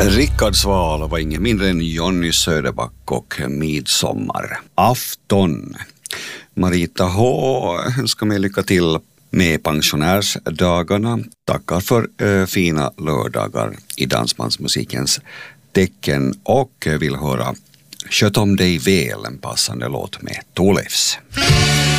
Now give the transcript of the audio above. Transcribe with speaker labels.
Speaker 1: Rickard Sval var ingen mindre än Jonny Söderback och midsommarafton. Marita H. önskar mig lycka till med pensionärsdagarna. Tackar för fina lördagar i dansbandsmusikens tecken och vill höra Sköt om dig väl, en passande låt med Tolefs.